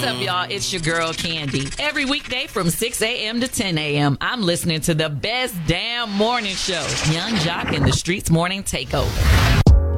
up, y'all? It's your girl, Candy. Every weekday from 6 a.m. to 10 a.m., I'm listening to the best damn morning show, Young Jock and the Streets Morning Takeover.